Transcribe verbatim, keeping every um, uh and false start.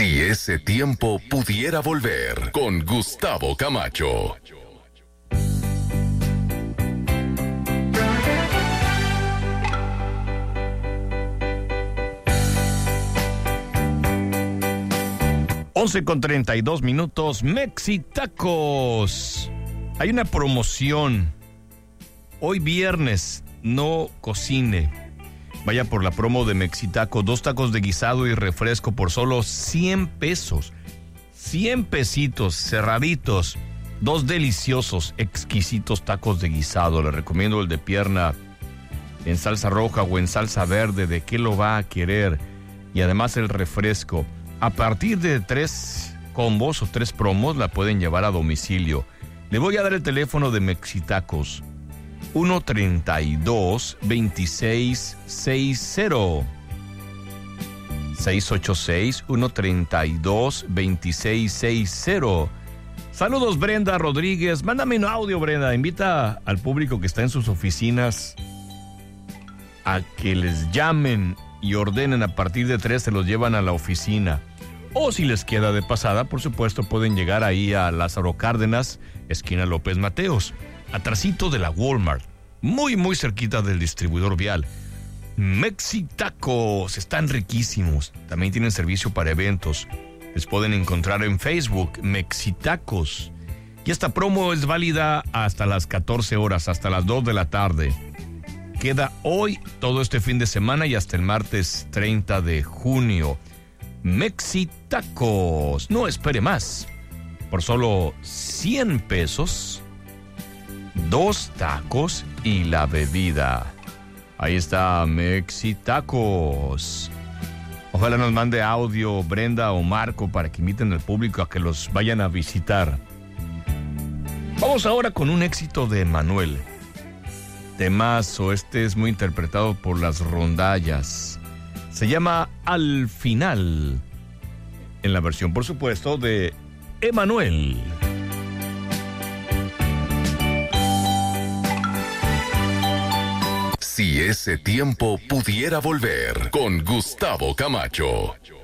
Si ese tiempo pudiera volver, con Gustavo Camacho. once con treinta y dos minutos, Mexitacos. Hay una promoción. Hoy viernes, no cocine. Vaya por la promo de Mexitaco, dos tacos de guisado y refresco por solo cien pesos. cien pesitos, cerraditos. Dos deliciosos, exquisitos tacos de guisado. Le recomiendo el de pierna en salsa roja o en salsa verde. ¿De qué lo va a querer? Y además el refresco. A partir de tres combos o tres promos la pueden llevar a domicilio. Le voy a dar el teléfono de Mexitacos. uno treinta y dos, veintiséis sesenta. seis ocho seis, uno treinta y dos, veintiséis sesenta. Saludos, Brenda Rodríguez. Mándame un audio, Brenda. Invita al público que está en sus oficinas a que les llamen y ordenen. A partir de tres se los llevan a la oficina. O si les queda de pasada, por supuesto, pueden llegar ahí a Lázaro Cárdenas, esquina López Mateos, atrasito de la Walmart, muy, muy cerquita del distribuidor vial. Mexitacos, están riquísimos. También tienen servicio para eventos. Les pueden encontrar en Facebook, Mexitacos. Y esta promo es válida hasta las catorce horas, hasta las dos de la tarde. Queda hoy, todo este fin de semana y hasta el martes treinta de junio. Mexitacos, no espere más. Por solo cien pesos, dos tacos y la bebida. Ahí está Mexitacos. Ojalá nos mande audio Brenda o Marco para que inviten al público a que los vayan a visitar. Vamos ahora con un éxito de Manuel. Temazo, este es muy interpretado por las rondallas. Se llama Al Final, en la versión, por supuesto, de Emanuel. Si ese tiempo pudiera volver, con Gustavo Camacho.